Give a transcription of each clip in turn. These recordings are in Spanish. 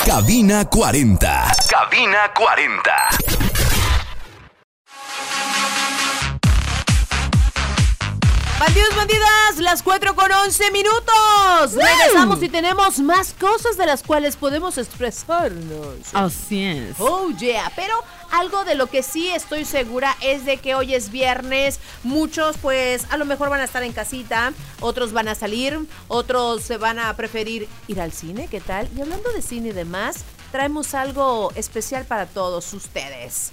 Cabina 40. Cabina 40. Bandidos, bandidas, las 4:11. Regresamos y tenemos más cosas de las cuales podemos expresarnos. Así es. Oh yeah, pero algo de lo que sí estoy segura es de que hoy es viernes. Muchos pues a lo mejor van a estar en casita, otros van a salir, otros se van a preferir ir al cine, ¿qué tal? Y hablando de cine y demás, traemos algo especial para todos ustedes.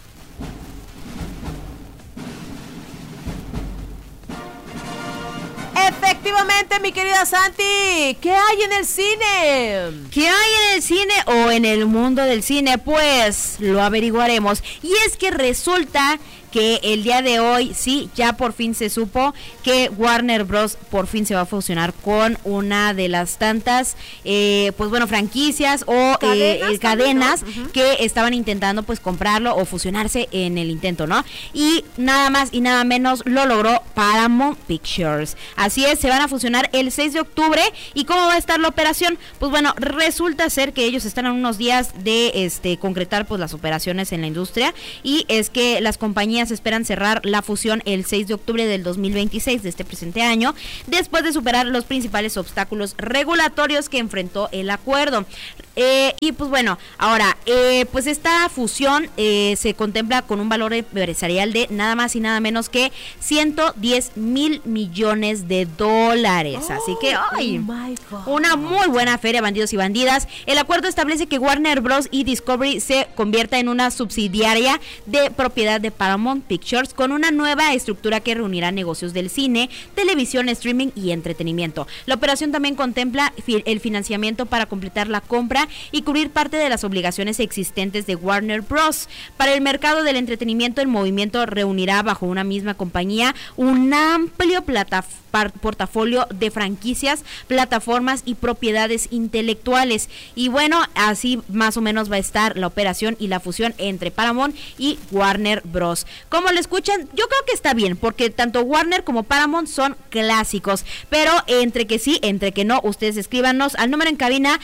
Efectivamente, mi querida Santi, ¿qué hay en el cine? ¿Qué hay en el cine o en el mundo del cine? Pues lo averiguaremos. Y es que resulta que el día de hoy, sí, ya por fin se supo que Warner Bros. Por fin se va a fusionar con una de las tantas, pues bueno, franquicias o cadenas ¿no? que estaban intentando pues comprarlo o fusionarse en el intento, ¿no? Y nada más y nada menos lo logró Paramount Pictures. Así es, se van a fusionar el 6 de octubre. ¿Y cómo va a estar la operación? Pues bueno, resulta ser que ellos están a unos días de concretar pues las operaciones en la industria, y es que las compañías esperan cerrar la fusión el 6 de octubre del 2026 de este presente año, después de superar los principales obstáculos regulatorios que enfrentó el acuerdo. Y pues bueno, ahora, pues esta fusión se contempla con un valor empresarial de nada más y nada menos que $110 mil millones. Así que, ay, una muy buena feria, bandidos y bandidas. El acuerdo establece que Warner Bros. Y Discovery se convierta en una subsidiaria de propiedad de Paramount Pictures, con una nueva estructura que reunirá negocios del cine, televisión, streaming y entretenimiento. La operación también contempla el financiamiento para completar la compra y cubrir parte de las obligaciones existentes de Warner Bros. Para el mercado del entretenimiento, el movimiento reunirá bajo una misma compañía un amplio portafolio de franquicias, plataformas y propiedades intelectuales. Y bueno, así más o menos va a estar la operación y la fusión entre Paramount y Warner Bros. Como lo escuchan, yo creo que está bien, porque tanto Warner como Paramount son clásicos, pero entre que sí, entre que no, ustedes escríbanos al número en cabina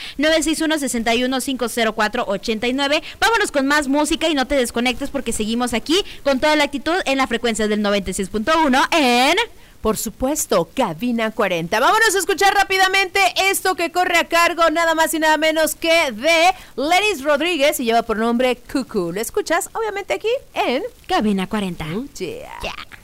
961-61-504-89. Vámonos con más música y no te desconectes, porque seguimos aquí con toda la actitud en la frecuencia del 96.1 en... Por supuesto, Cabina 40. Vámonos a escuchar rápidamente esto que corre a cargo nada más y nada menos que de Lenis Rodríguez y lleva por nombre Cuckoo. Lo escuchas obviamente aquí en Cabina 40. Yeah. Yeah.